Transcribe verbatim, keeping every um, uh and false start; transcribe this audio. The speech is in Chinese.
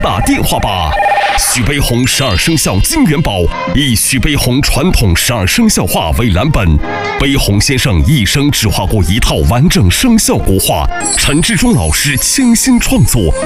打电话吧。徐悲鸿十二生肖金元宝以徐悲鸿传统十二生肖画为蓝本，悲鸿先生一生只画过一套完整生肖国画，陈志忠老师倾心创作，